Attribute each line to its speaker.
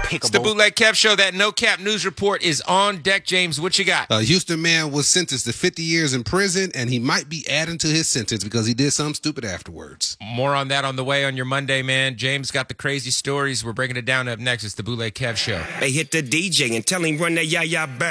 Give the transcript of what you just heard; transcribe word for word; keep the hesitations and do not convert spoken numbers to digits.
Speaker 1: It's the Bootleg Kev Show. That No Cap News Report is on deck. James, what you got?
Speaker 2: A Houston man was sentenced to fifty years in prison, and he might be adding to his sentence because he did something stupid afterwards.
Speaker 1: More on that on the way on your Monday, man. James got the crazy stories. We're breaking it down up next. It's the Bootleg Kev Show.
Speaker 3: They hit the D J and tell him run that yah-yah back.